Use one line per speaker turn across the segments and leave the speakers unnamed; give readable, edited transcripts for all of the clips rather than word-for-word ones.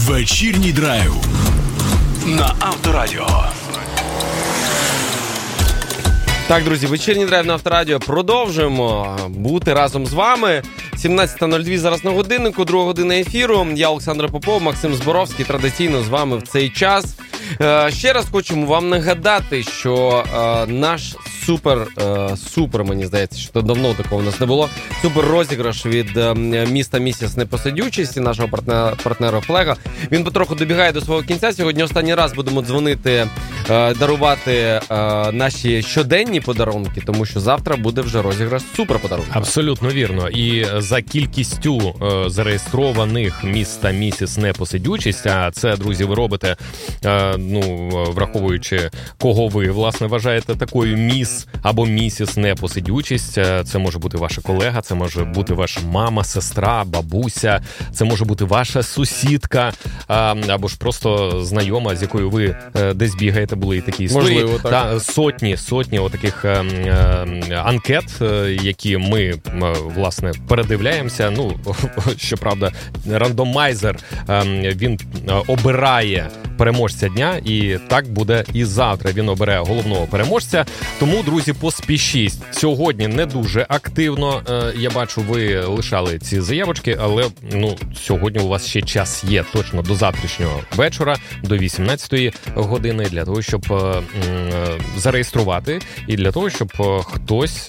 Вечірній драйв на Авторадіо.
Так, друзі, вечірній драйв на Авторадіо. Продовжуємо бути разом з вами. 17:02 зараз на годиннику, друга година ефіру. Я Олександр Попов, Максим Зборовський, традиційно з вами в цей час. Ще раз хочемо вам нагадати, що наш супер, мені здається, що давно такого у нас не було, супер розіграш від міста Місіс Непосидючість, нашого партнера Флега. Він потроху добігає до свого кінця. Сьогодні останній раз будемо дзвонити, дарувати наші щоденні подарунки, тому що завтра буде вже розіграш супер подарунка.
Абсолютно вірно. І за кількістю зареєстрованих міста Місіс Непосидючість, а це, друзі, ви робите, враховуючи, кого ви, власне, вважаєте такою міс або місіс Непосидючість. Це може бути ваша колега, це може бути ваша мама, сестра, бабуся, це може бути ваша сусідка, або ж просто знайома, з якою ви десь бігаєте, були і такі історії.
Можливо, так.
Та сотні отаких анкет, які ми, власне, передивляємося. Щоправда, рандомайзер, він обирає переможця дня, і так буде і завтра. Він обере головного переможця. Тому, друзі, поспішіть. Сьогодні не дуже активно. Я бачу, ви лишали ці заявочки, але сьогодні у вас ще час є точно до завтрашнього вечора, до 18-ї години, для того, щоб зареєструвати, і для того, щоб хтось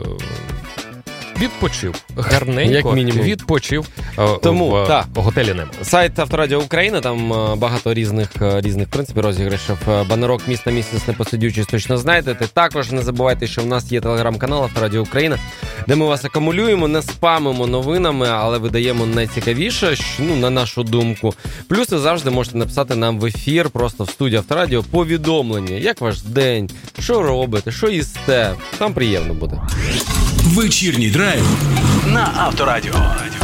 відпочив. Гарненько відпочив в готелі «Немо».
Сайт Авторадіо Україна, там багато різних в принципі, розіграшів. Банерок міста Місіс Непосидючість точно знайдете. Також не забувайте, що в нас є телеграм-канал Авторадіо Україна, де ми вас акумулюємо, не спамимо новинами, але видаємо найцікавіше, на нашу думку. Плюс ви завжди можете написати нам в ефір, просто в студії Авторадіо, повідомлення, як ваш день, що робите, що їсте. Там приємно буде.
Вечірній драйв на Авторадіо.